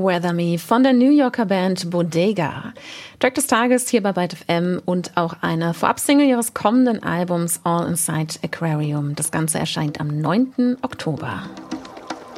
Weather Me von der New Yorker Band Bodega. Track des Tages hier bei Byte FM und auch eine Vorabsingle ihres kommenden Albums All Inside Aquarium. Das Ganze erscheint am 9. Oktober.